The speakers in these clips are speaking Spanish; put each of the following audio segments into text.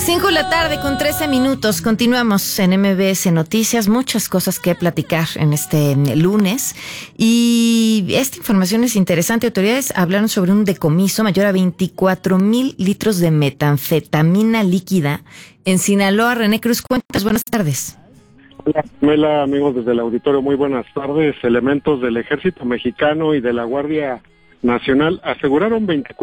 5 de la tarde con 13 minutos. Continuamos en MBS Noticias. Muchas cosas que platicar en este lunes. Y esta información es interesante. Autoridades hablaron sobre un decomiso mayor a 24,000 litros de metanfetamina líquida en Sinaloa. René Cruz, cuéntanos. Buenas tardes. Hola, Pamela, amigos desde el auditorio, muy buenas tardes. Elementos del Ejército Mexicano y de la Guardia Nacional aseguraron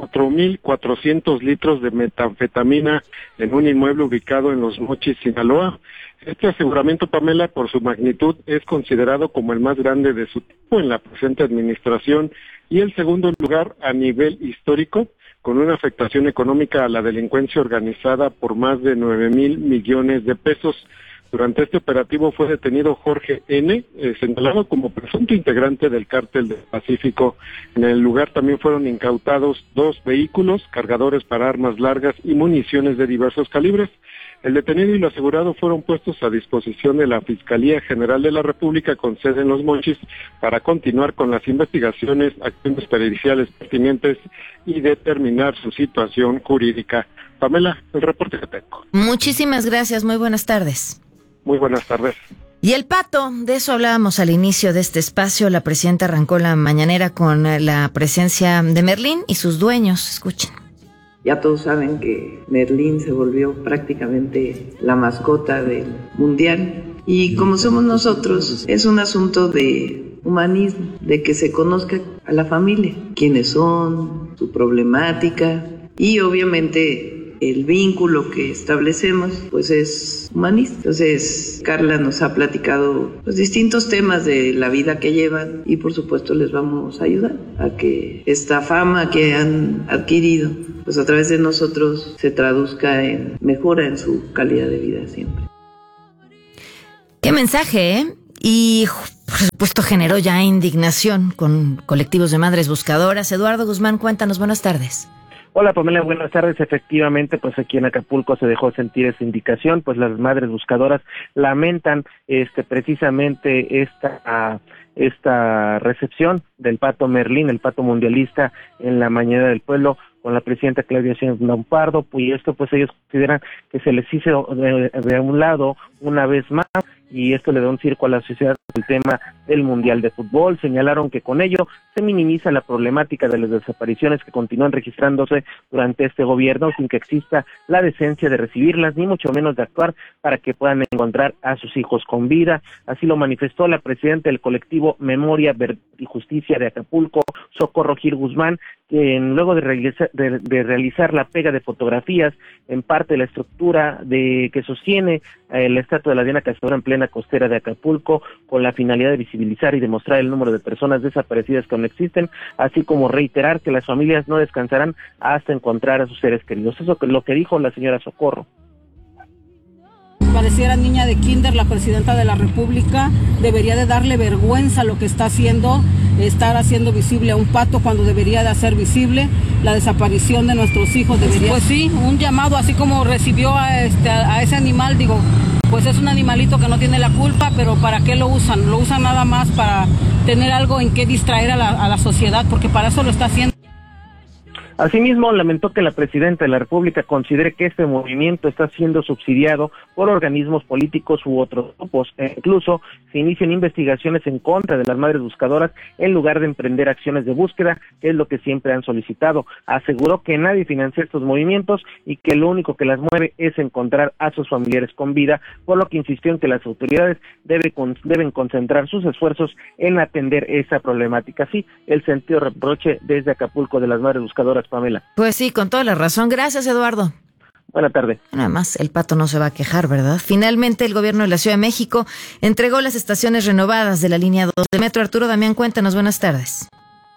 24,400 litros de metanfetamina en un inmueble ubicado en Los Mochis, Sinaloa. Este aseguramiento, Pamela, por su magnitud, es considerado como el más grande de su tipo en la presente administración y el segundo lugar a nivel histórico, con una afectación económica a la delincuencia organizada por más de 9,000 millones de pesos. Durante este operativo fue detenido Jorge N., señalado como presunto integrante del Cártel del Pacífico. En el lugar también fueron incautados 2 vehículos, cargadores para armas largas y municiones de diversos calibres. El detenido y lo asegurado fueron puestos a disposición de la Fiscalía General de la República con sede en Los Mochis para continuar con las investigaciones, acciones periciales pertinentes y determinar su situación jurídica. Pamela, el reporte que tengo. Muchísimas gracias, muy buenas tardes. Muy buenas tardes. Y el pato, de eso hablábamos al inicio de este espacio. La presidenta arrancó la mañanera con la presencia de Merlín y sus dueños. Escuchen. Ya todos saben que Merlín se volvió prácticamente la mascota del mundial. Y como somos nosotros, es un asunto de humanismo, de que se conozca a la familia, quiénes son, su problemática y obviamente el vínculo que establecemos pues es humanista. Entonces Carla nos ha platicado pues distintos temas de la vida que llevan y por supuesto les vamos a ayudar a que esta fama que han adquirido pues a través de nosotros se traduzca en mejora en su calidad de vida siempre. Qué mensaje, ¿eh? Y por supuesto generó ya indignación con colectivos de madres buscadoras. Eduardo Guzmán, cuéntanos, buenas tardes. Hola Pamela, buenas tardes. Efectivamente, pues aquí en Acapulco se dejó sentir esa indicación, pues las madres buscadoras lamentan precisamente esta recepción del pato Merlín, el pato mundialista, en la mañana del pueblo con la presidenta Claudia Sheinbaum Pardo, y esto pues ellos consideran que se les hizo de un lado una vez más, y esto le da un circo a la sociedad el tema del Mundial de Fútbol. Señalaron que con ello se minimiza la problemática de las desapariciones que continúan registrándose durante este gobierno sin que exista la decencia de recibirlas, ni mucho menos de actuar para que puedan encontrar a sus hijos con vida. Así lo manifestó la presidenta del colectivo Memoria, Verdad y Justicia de Acapulco, Socorro Gil Guzmán, que luego de realizar la pega de fotografías en parte de la estructura que sostiene la estatua de la Diana Cazadora en plena costera de Acapulco, con la finalidad de visibilizar y demostrar el número de personas desaparecidas que aún existen, así como reiterar que las familias no descansarán hasta encontrar a sus seres queridos. Eso es lo que dijo la señora Socorro. Pareciera niña de kinder la presidenta de la República. Debería de darle vergüenza lo que está haciendo, estar haciendo visible a un pato cuando debería de hacer visible la desaparición de nuestros hijos. Pues sí, un llamado, así como recibió a ese animal, digo, pues es un animalito que no tiene la culpa, pero ¿para qué lo usan? Lo usan nada más para tener algo en que distraer a la sociedad, porque para eso lo está haciendo. Asimismo, lamentó que la presidenta de la República considere que este movimiento está siendo subsidiado por organismos políticos u otros grupos, e incluso se inician investigaciones en contra de las madres buscadoras en lugar de emprender acciones de búsqueda, que es lo que siempre han solicitado. Aseguró que nadie financia estos movimientos y que lo único que las mueve es encontrar a sus familiares con vida, por lo que insistió en que las autoridades deben concentrar sus esfuerzos en atender esa problemática. Sí, el sentido reproche desde Acapulco de las madres buscadoras, Pamela. Pues sí, con toda la razón. Gracias, Eduardo. Buena tarde. Nada más, el pato no se va a quejar, ¿verdad? Finalmente, el gobierno de la Ciudad de México entregó las estaciones renovadas de la línea 2 del metro. Arturo Damián, cuéntanos, buenas tardes.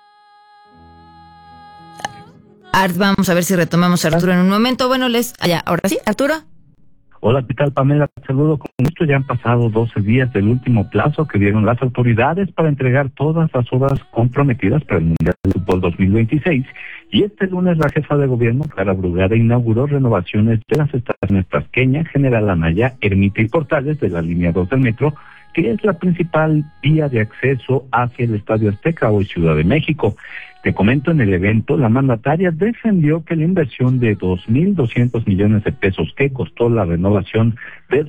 Vamos a ver si retomamos a Arturo en un momento. Bueno, ahora sí, Arturo. Hola, ¿qué tal, Pamela? Te saludo con gusto. Ya han pasado 12 días del último plazo que dieron las autoridades para entregar todas las obras comprometidas para el Mundial de Fútbol 2026. Y este lunes la jefa de gobierno, Clara Brugada, inauguró renovaciones de las estaciones Tasqueña, General Anaya, Ermita y Portales de la línea 2 del metro, que es la principal vía de acceso hacia el Estadio Azteca, hoy Ciudad de México. Te comento, en el evento, la mandataria defendió que la inversión de 2.200 millones de pesos que costó la renovación de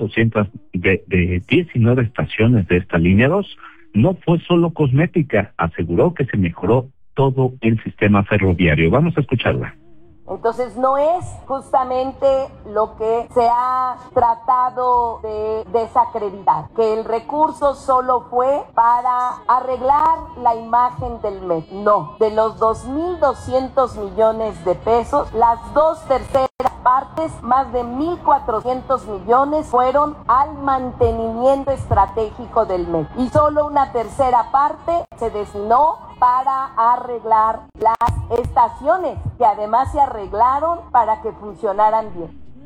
19 estaciones de esta línea 2 no fue solo cosmética. Aseguró que se mejoró todo el sistema ferroviario. Vamos a escucharla. Entonces no es justamente lo que se ha tratado de desacreditar, que el recurso solo fue para arreglar la imagen del metro. No, de los 2.200 millones de pesos, las 2/3 partes, más de 1.400 millones, fueron al mantenimiento estratégico del metro. Y solo una tercera parte se destinó para arreglar las estaciones, que además se arreglaron para que funcionaran bien.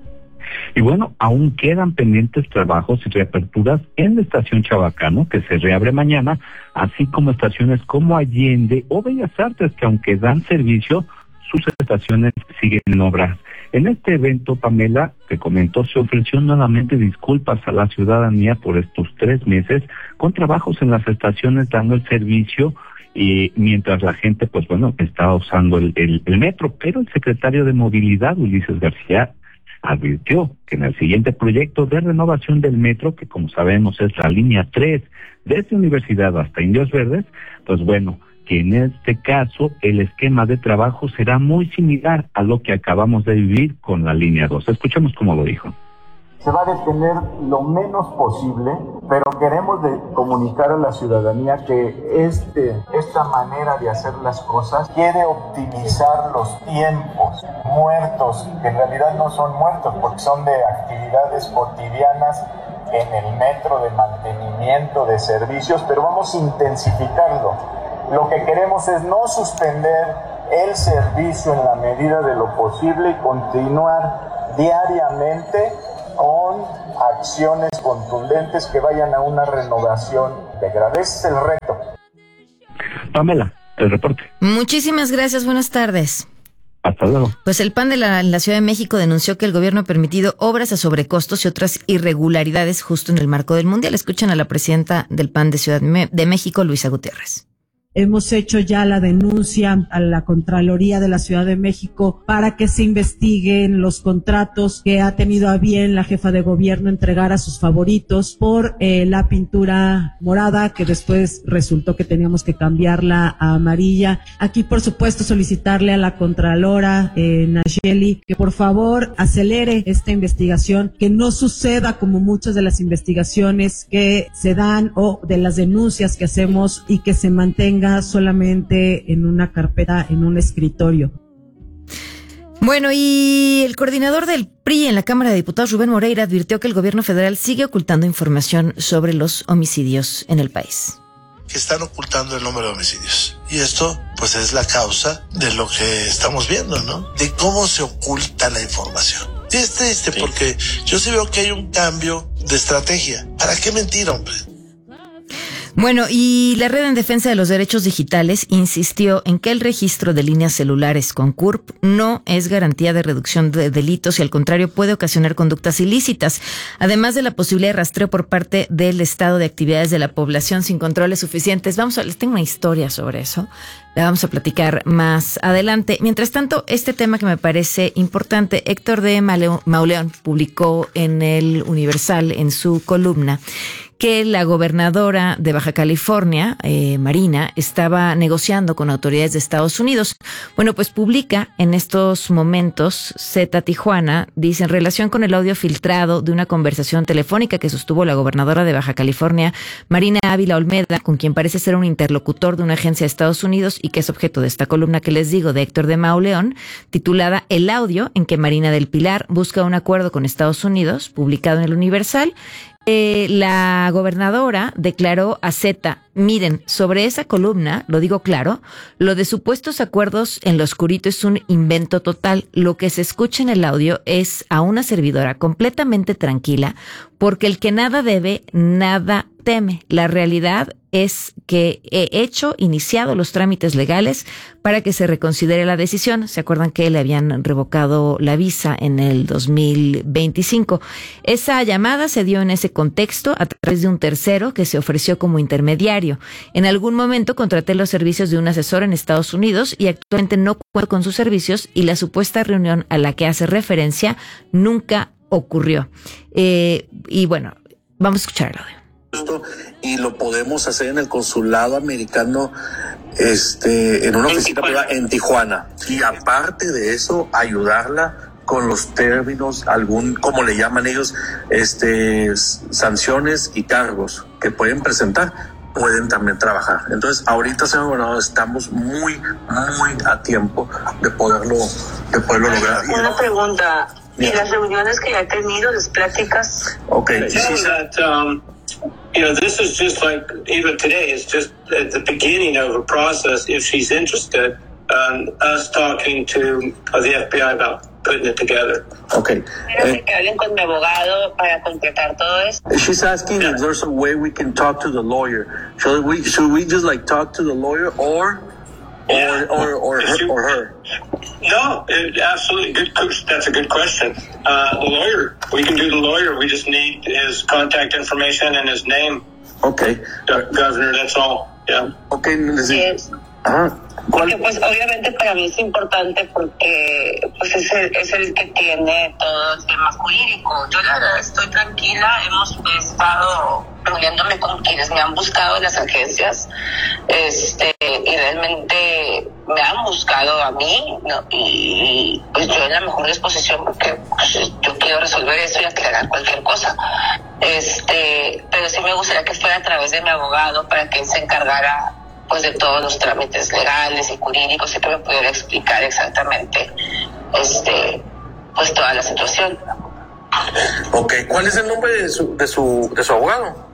Y bueno, aún quedan pendientes trabajos y reaperturas en la estación Chabacano, que se reabre mañana, así como estaciones como Allende o Bellas Artes, que aunque dan servicio, sus estaciones siguen en obras. En este evento, Pamela, te comento, se ofreció nuevamente disculpas a la ciudadanía por estos 3 meses con trabajos en las estaciones dando el servicio, y mientras la gente, pues bueno, estaba usando el metro. Pero el secretario de Movilidad, Ulises García, advirtió que en el siguiente proyecto de renovación del metro, que como sabemos es la línea 3, desde Universidad hasta Indios Verdes, pues bueno, que en este caso el esquema de trabajo será muy similar a lo que acabamos de vivir con la línea 2. Escuchemos cómo lo dijo. Se va a detener lo menos posible, pero queremos comunicar a la ciudadanía que esta manera de hacer las cosas quiere optimizar los tiempos muertos, que en realidad no son muertos porque son de actividades cotidianas en el metro, de mantenimiento, de servicios, pero vamos a intensificarlo. Lo que queremos es no suspender el servicio en la medida de lo posible y continuar diariamente con acciones contundentes que vayan a una renovación integral. Ese es el reto. Pamela, el reporte. Muchísimas gracias, buenas tardes. Hasta luego. Pues el PAN de la Ciudad de México denunció que el gobierno ha permitido obras a sobrecostos y otras irregularidades justo en el marco del Mundial. Escuchan a la presidenta del PAN de Ciudad de México, Luisa Gutiérrez. Hemos hecho ya la denuncia a la Contraloría de la Ciudad de México para que se investiguen los contratos que ha tenido a bien la jefa de gobierno entregar a sus favoritos por la pintura morada, que después resultó que teníamos que cambiarla a amarilla. Aquí, por supuesto, solicitarle a la Contralora Nayeli que por favor acelere esta investigación, que no suceda como muchas de las investigaciones que se dan o de las denuncias que hacemos y que se mantenga solamente en una carpeta, en un escritorio. Bueno, y el coordinador del PRI en la Cámara de Diputados, Rubén Moreira, advirtió que el gobierno federal sigue ocultando información sobre los homicidios en el país. Que están ocultando el número de homicidios. Y esto, pues, es la causa de lo que estamos viendo, ¿no? De cómo se oculta la información. Y es triste porque yo sí veo que hay un cambio de estrategia. ¿Para qué mentir, hombre? Bueno, y la Red en Defensa de los Derechos Digitales insistió en que el registro de líneas celulares con CURP no es garantía de reducción de delitos y al contrario puede ocasionar conductas ilícitas, además de la posibilidad de rastreo por parte del estado de actividades de la población sin controles suficientes. Les tengo una historia sobre eso, la vamos a platicar más adelante. Mientras tanto, este tema que me parece importante, Héctor de Mauleón publicó en el Universal, en su columna, que la gobernadora de Baja California, Marina, estaba negociando con autoridades de Estados Unidos. Bueno, pues publica en estos momentos, Z Tijuana, dice, en relación con el audio filtrado de una conversación telefónica que sostuvo la gobernadora de Baja California, Marina Ávila Olmeda, con quien parece ser un interlocutor de una agencia de Estados Unidos y que es objeto de esta columna que les digo de Héctor de Mauleón, titulada El audio en que Marina del Pilar busca un acuerdo con Estados Unidos, publicado en el Universal. La gobernadora declaró a Z Miren, sobre esa columna, lo digo claro, lo de supuestos acuerdos en lo oscurito es un invento total. Lo que se escucha en el audio es a una servidora completamente tranquila, porque el que nada debe, nada teme. La realidad es que he iniciado los trámites legales para que se reconsidere la decisión. ¿Se acuerdan que le habían revocado la visa en el 2025? Esa llamada se dio en ese contexto a través de un tercero que se ofreció como intermediario. En algún momento contraté los servicios de un asesor en Estados Unidos y actualmente no cuento con sus servicios, y la supuesta reunión a la que hace referencia nunca ocurrió. Y bueno, vamos a escuchar el audio. Y lo podemos hacer en el consulado americano, en una oficina privada en Tijuana. Y aparte de eso, ayudarla con los términos, como le llaman ellos, sanciones y cargos que pueden presentar, pueden también trabajar. Entonces, ahorita, señor gobernador, estamos muy a tiempo de poderlo lograr. Una pregunta. ¿Y las reuniones que ya he tenido, las pláticas? Okay. This is just like, even today, it's just at the beginning of a process, if she's interested, us talking to the FBI about putting it together. Okay. Quiero que hablen con mi abogado para concretar todo esto. She's asking if there's a way we can talk to the lawyer. Should we just like talk to the lawyer or her? No, absolutely. That's a good question. The lawyer, we can do the lawyer. We just need his contact information and his name. Okay. Governor, that's all. Yeah. Okay. Yes. Porque pues obviamente para mí es importante porque pues es el que tiene todo el tema jurídico. Yo la verdad estoy tranquila, hemos estado reuniéndome con quienes me han buscado en las agencias, y realmente me han buscado a mí, ¿no? Y pues yo en la mejor disposición porque pues, yo quiero resolver eso y aclarar cualquier cosa. Pero sí me gustaría que fuera a través de mi abogado para que él se encargara pues de todos los trámites legales y jurídicos y que me pudiera explicar exactamente pues toda la situación. Okay, ¿cuál es el nombre de su abogado?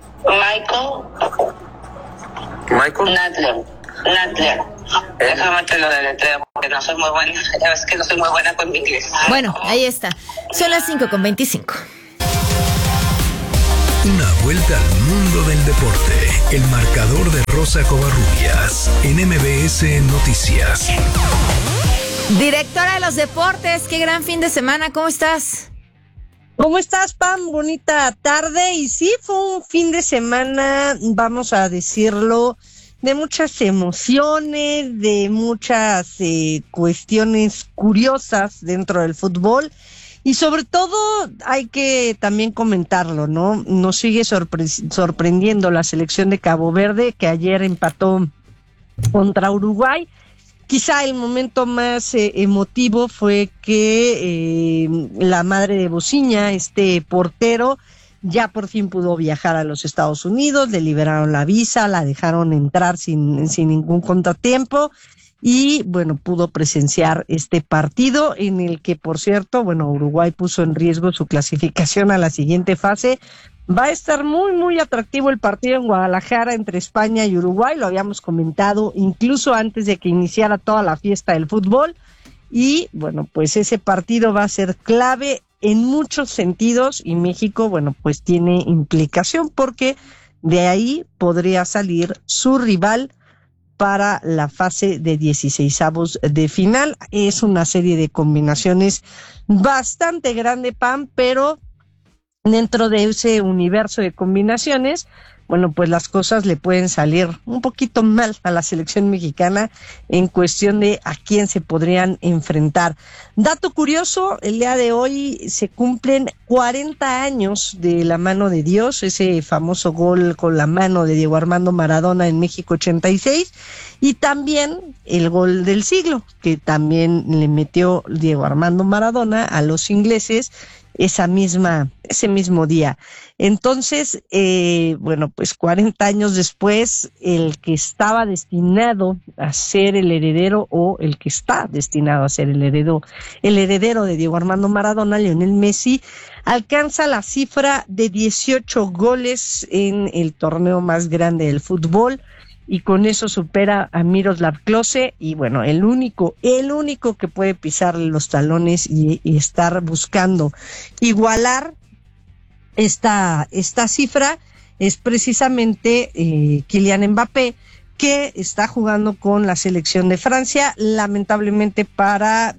Michael Nadler. Déjame te lo deletreo porque no soy muy buena. Ya ves que no soy muy buena con mi inglés. Bueno, ahí está. Son las 5:25. Una vuelta al mundo del deporte. El marcador de Rosa Covarrubias en MBS Noticias. Directora de los deportes, qué gran fin de semana, ¿cómo estás? ¿Cómo estás, Pam? Bonita tarde. Y sí, fue un fin de semana, vamos a decirlo, de muchas emociones, de muchas cuestiones curiosas dentro del fútbol. Y sobre todo hay que también comentarlo, ¿no? Nos sigue sorprendiendo la selección de Cabo Verde, que ayer empató contra Uruguay. Quizá el momento más emotivo fue que la madre de Bociña, portero, ya por fin pudo viajar a los Estados Unidos, le liberaron la visa, la dejaron entrar sin ningún contratiempo. Y bueno, pudo presenciar este partido en el que, por cierto, Uruguay puso en riesgo su clasificación a la siguiente fase. Va a estar muy atractivo el partido en Guadalajara entre España y Uruguay, lo habíamos comentado incluso antes de que iniciara toda la fiesta del fútbol. Y bueno, pues ese partido va a ser clave en muchos sentidos y México, pues tiene implicación porque de ahí podría salir su rival para la fase de 16avos de final. Es una serie de combinaciones bastante grande, Pam, pero dentro de ese universo de combinaciones, pues las cosas le pueden salir un poquito mal a la selección mexicana en cuestión de a quién se podrían enfrentar. Dato curioso, el día de hoy se cumplen 40 años de la mano de Dios, ese famoso gol con la mano de Diego Armando Maradona en México 86, y también el gol del siglo, que también le metió Diego Armando Maradona a los ingleses ese mismo día. Entonces, pues 40 años después, el que estaba destinado a ser el heredero, o el que está destinado a ser el heredero de Diego Armando Maradona, Lionel Messi, alcanza la cifra de 18 goles en el torneo más grande del fútbol, y con eso supera a Miroslav Klose, y bueno, el único que puede pisarle los talones y estar buscando igualar esta cifra es precisamente Kylian Mbappé, que está jugando con la selección de Francia. Lamentablemente para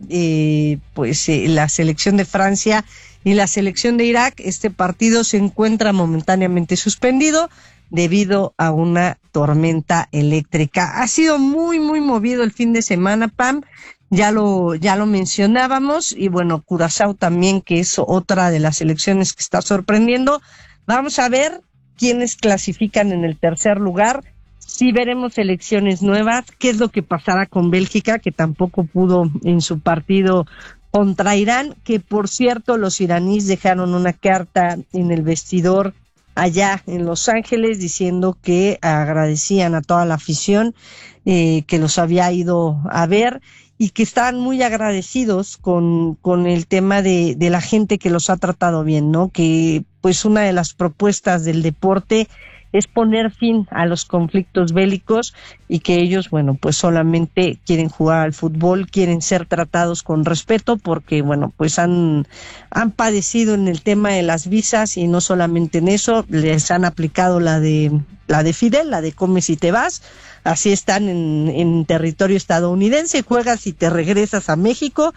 la selección de Francia y la selección de Irak, este partido se encuentra momentáneamente suspendido debido a una tormenta eléctrica. Ha sido muy, muy movido el fin de semana, Pam. Ya lo mencionábamos, y bueno, Curazao también, que es otra de las selecciones que está sorprendiendo. Vamos a ver quiénes clasifican en el tercer lugar, si veremos selecciones nuevas, qué es lo que pasará con Bélgica, que tampoco pudo en su partido contra Irán, que por cierto los iraníes dejaron una carta en el vestidor allá en Los Ángeles diciendo que agradecían a toda la afición que los había ido a ver, y que estaban muy agradecidos con el tema de la gente que los ha tratado bien, ¿no? Que pues una de las propuestas del deporte es poner fin a los conflictos bélicos, y que ellos, bueno, pues solamente quieren jugar al fútbol, quieren ser tratados con respeto, porque bueno, pues han padecido en el tema de las visas, y no solamente en eso, les han aplicado la de Fidel, la de comes y te vas. Así están en territorio estadounidense, juegas y te regresas a México.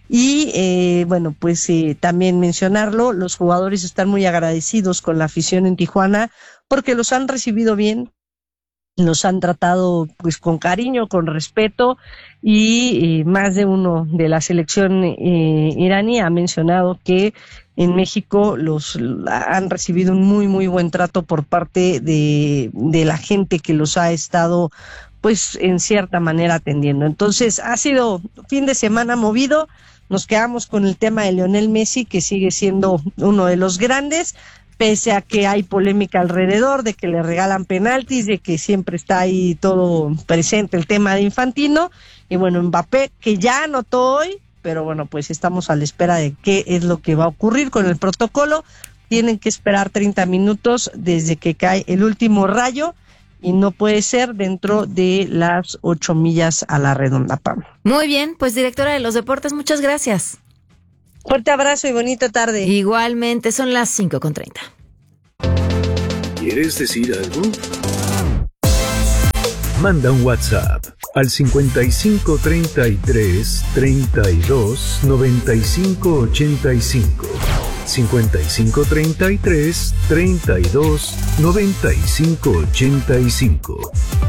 Y también mencionarlo, los jugadores están muy agradecidos con la afición en Tijuana, porque los han recibido bien, los han tratado pues con cariño, con respeto, y más de uno de la selección iraní ha mencionado que en México los han recibido un muy, muy buen trato por parte de la gente que los ha estado pues en cierta manera atendiendo. Entonces ha sido fin de semana movido. Nos quedamos con el tema de Lionel Messi, que sigue siendo uno de los grandes, pese a que hay polémica alrededor de que le regalan penaltis, de que siempre está ahí todo presente el tema de Infantino. Y bueno, Mbappé, que ya anotó hoy, pero bueno, pues estamos a la espera de qué es lo que va a ocurrir con el protocolo. Tienen que esperar 30 minutos desde que cae el último rayo, y no puede ser dentro de las 8 millas a la redonda, Pam. Muy bien, pues directora de los deportes, muchas gracias. Fuerte abrazo y bonita tarde. Igualmente, son las 5:30. ¿Quieres decir algo? Manda un WhatsApp al 5533 32 95 85. 5533 32 95 85.